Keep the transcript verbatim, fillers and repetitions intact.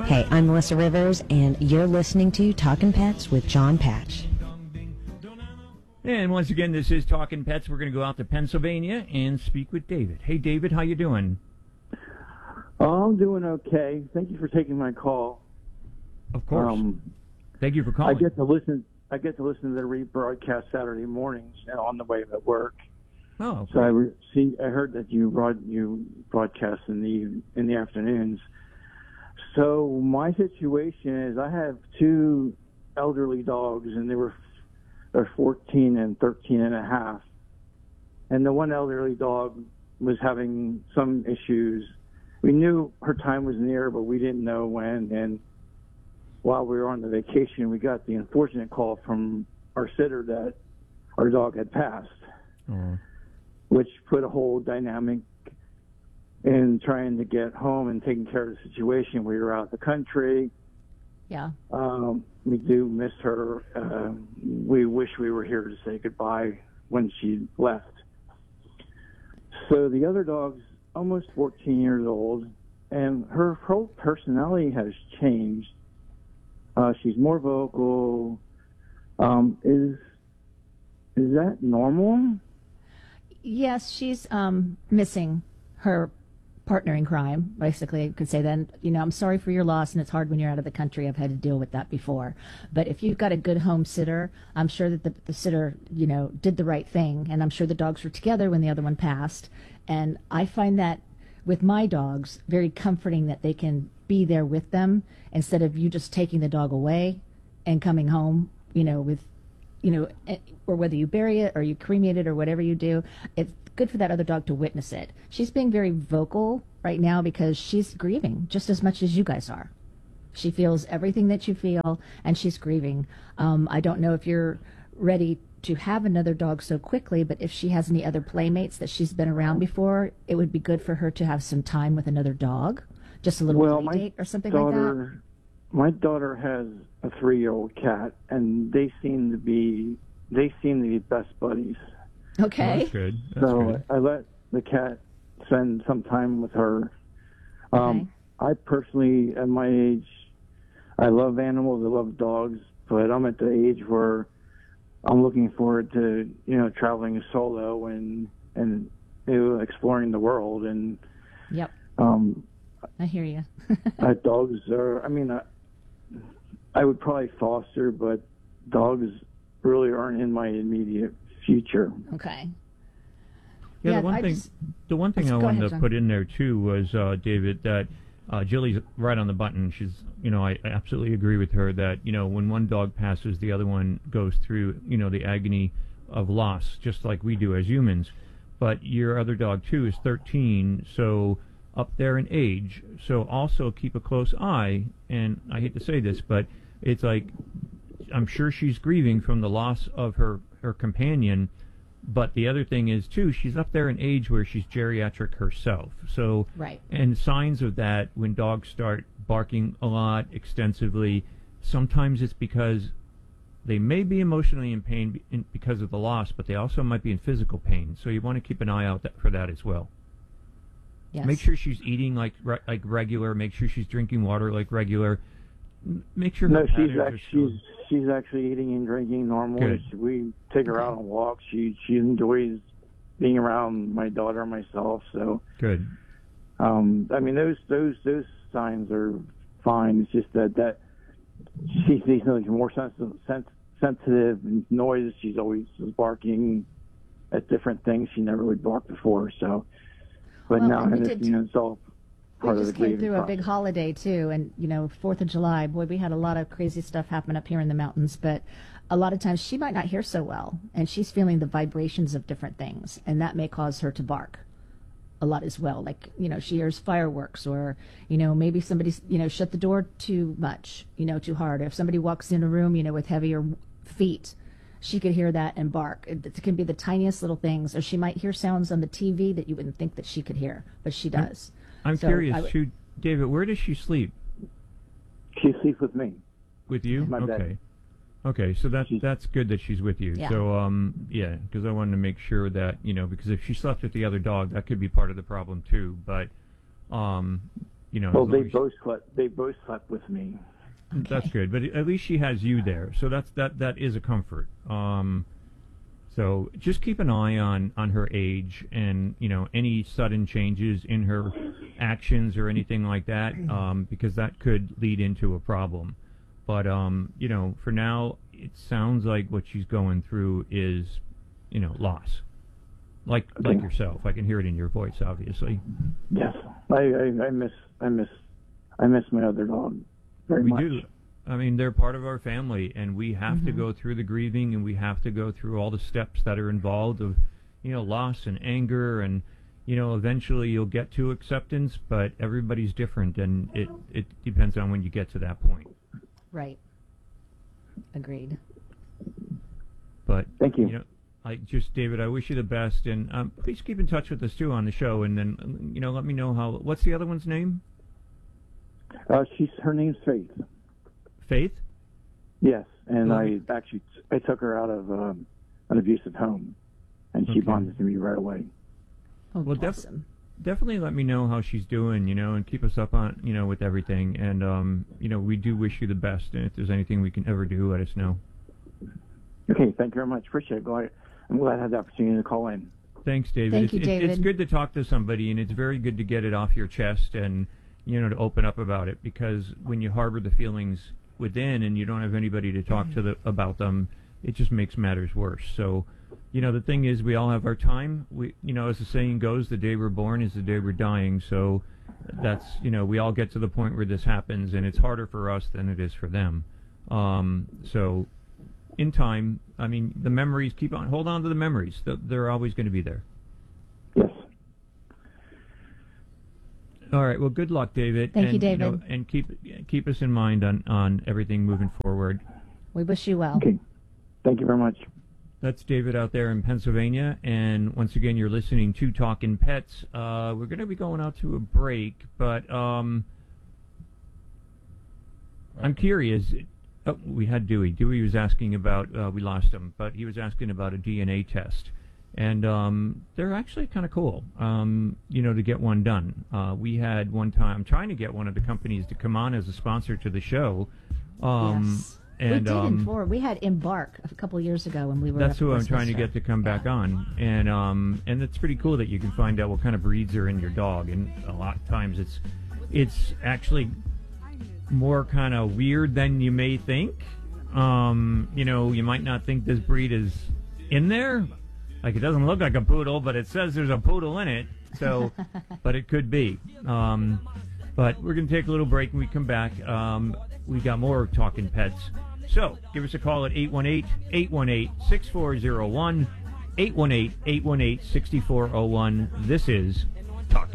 Hey, I'm Melissa Rivers, and you're listening to Talkin' Pets with John Patch. And once again, this is Talkin' Pets. We're going to go out to Pennsylvania and speak with David. Hey, David, how you doing? Oh, I'm doing okay. Thank you for taking my call. Of course. Um, Thank you for calling. I get to listen. I get to listen to the rebroadcast Saturday mornings on the way to work. Oh, okay. So I re- see. I heard that you broad you broadcast in the in the afternoons. So my situation is I have two elderly dogs, and they were they're fourteen and thirteen and a half. And the one elderly dog was having some issues. We knew her time was near, but we didn't know when. And while we were on the vacation, we got the unfortunate call from our sitter that our dog had passed, mm. which put a whole dynamic in trying to get home and taking care of the situation. We were out of the country. Yeah. Um, we do miss her. Uh, we wish we were here to say goodbye when she left. So the other dog's almost fourteen years old, and her whole personality has changed. Uh, she's more vocal. Um, is is that normal? Yes, she's um, missing her partner in crime, basically. You could say then, you know, I'm sorry for your loss, and it's hard when you're out of the country. I've had to deal with that before. But if you've got a good home sitter, I'm sure that the, the sitter, you know, did the right thing, and I'm sure the dogs were together when the other one passed. And I find that with my dogs very comforting that they can be there with them instead of you just taking the dog away and coming home, you know, with, you know, or whether you bury it or you cremate it or whatever you do. It's good for that other dog to witness it. She's being very vocal right now because she's grieving just as much as you guys are. She feels everything that you feel, and she's grieving. Um, I don't know if you're ready to have another dog so quickly, but if she has any other playmates that she's been around before, it would be good for her to have some time with another dog, just a little well, play date or something daughter, like that. My daughter has a three-year-old cat, and they seem to be they seem to be best buddies. Okay. Oh, that's good. That's so good. I let the cat spend some time with her. Um, okay. I personally, at my age, I love animals. I love dogs, but I'm at the age where I'm looking forward to, you know, traveling solo and and you know, exploring the world. And yep. Um, I hear you. uh, dogs are. I mean, I, I would probably foster, but dogs really aren't in my immediate future. Okay. Yeah, yeah the one I thing, just, the one thing I go wanted ahead, to John. put in there too was uh, David that uh, Jilly's right on the button. She's, you know, I, I absolutely agree with her that you know when one dog passes, the other one goes through, you know, the agony of loss, just like we do as humans. But your other dog too is thirteen, so up there in age. So also keep a close eye. And I hate to say this, but it's like I'm sure she's grieving from the loss of her her companion. But the other thing is, too, she's up there in age where she's geriatric herself. So, right. And signs of that, when dogs start barking a lot, extensively, sometimes it's because they may be emotionally in pain in, because of the loss, but they also might be in physical pain. So you want to keep an eye out that, for that as well. Yes. Make sure she's eating like re, like regular. Make sure she's drinking water like regular. Make sure her no, she's patterns are actually still- she's she's actually eating and drinking normally. Good. We take her Okay. out on walks. She she enjoys being around my daughter and myself. So good. Um, I mean, those those those signs are fine. It's just that that she sees something more sensitive, sens- sensitive noise. She's always barking at different things. She never would bark before. So, but Well, now and we and did- it's, you know, it's all part We of the just came grieving through a process. big holiday, too, and, you know, fourth of July, boy, we had a lot of crazy stuff happen up here in the mountains, but a lot of times she might not hear so well, and she's feeling the vibrations of different things, and that may cause her to bark a lot as well. Like, you know, she hears fireworks, or, you know, maybe somebody's, you know, shut the door too much, you know, too hard. Or if somebody walks in a room, you know, with heavier feet, she could hear that and bark. It, it can be the tiniest little things, or she might hear sounds on the T V that you wouldn't think that she could hear, but she does. I'm So curious, I w- too, David, where does she sleep? She sleeps with me. With you? My okay. bed. Okay, so that's She's- that's good that she's with you. Yeah. So um yeah, because I wanted to make sure that, you know, because if she slept with the other dog, that could be part of the problem too. But um you know. Well, as they long as- both slept. They both slept with me. That's good, but at least she has you there, so that's that. That is a comfort. Um, so just keep an eye on on her age, and you know any sudden changes in her actions or anything like that, um, because that could lead into a problem. But um, you know, for now, it sounds like what she's going through is, you know, loss. Like Okay. like yourself, I can hear it in your voice, obviously. Yes, I, I, I miss I miss I miss my other dog very We much. do. I mean, they're part of our family, and we have Mm-hmm. to go through the grieving, and we have to go through all the steps that are involved of, you know, loss and anger, and, you know, eventually you'll get to acceptance, but everybody's different, and it, it depends on when you get to that point. Right. Agreed. Thank But, you. you know, I just, David, I wish you the best, and um, please keep in touch with us, too, on the show, and then, you know, let me know how, what's the other one's name? Uh, she's her name's Faith. Faith? Yes, and Okay. I actually I took her out of um, an abusive home, and she Okay. bonded to me right away. Oh, Well, def- awesome. Definitely let me know how she's doing, you know, and keep us up on, you know, with everything. And, um, you know, we do wish you the best. And if there's anything we can ever do, let us know. Okay, thank you very much. Appreciate it. Glad, I'm glad I had the opportunity to call in. Thanks, David. Thank it's, you, it's- David. It's good to talk to somebody, and it's very good to get it off your chest and, you know, to open up about it. Because when you harbor the feelings within and you don't have anybody to talk to the, about them, it just makes matters worse. So, you know, the thing is, we all have our time. We, you know, as the saying goes, the day we're born is the day we're dying. So that's, you know, we all get to the point where this happens, and it's harder for us than it is for them. Um, so in time, I mean, the memories, keep on, hold on to the memories. They're, they're always going to be there. Yes. All right. Well, good luck, David. Thank you, and, know, David. and keep keep us in mind on, on everything moving forward. We wish you well. Okay. Thank you very much. That's David out there in Pennsylvania. And once again, you're listening to Talkin' Pets. Uh, we're going to be going out to a break, but um, I'm curious. Oh, we had Dewey. Dewey was asking about, uh, we lost him, but he was asking about a D N A test. And um, they're actually kind of cool, um, you know, to get one done. Uh, we had one time, I'm trying to get one of the companies to come on as a sponsor to the show. Um, yes. And, we did um, inform. We had Embark a couple of years ago when we were. That's at who I'm Christmas trying to Fair. get to come back on, and um, and it's pretty cool that you can find out what kind of breeds are in your dog, and a lot of times it's it's actually more kind of weird than you may think. Um, you know, you might not think this breed is in there, like it doesn't look like a poodle, but it says there's a poodle in it, so but it could be. Um, but we're gonna take a little break, and we come back. Um, we got more Talking Pets. So, give us a call at eight one eight, eight one eight, six four zero one, eight one eight, eight one eight, six four zero one. This is